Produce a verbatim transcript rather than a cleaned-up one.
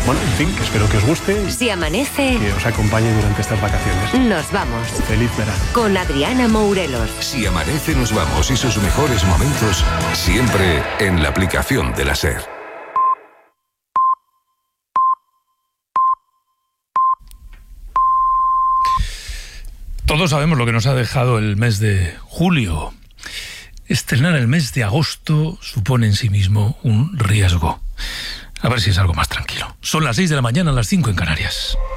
Bueno, en fin, que espero que os guste. Si amanece, que os acompañe durante estas vacaciones. Nos vamos. Feliz verano. Con Adriana Mourelos. Si amanece, nos vamos y sus mejores momentos siempre en la aplicación de la SER. Todos sabemos lo que nos ha dejado el mes de julio. Estrenar el mes de agosto supone en sí mismo un riesgo. A ver si es algo más tranquilo. Son las seis de la mañana, las cinco en Canarias.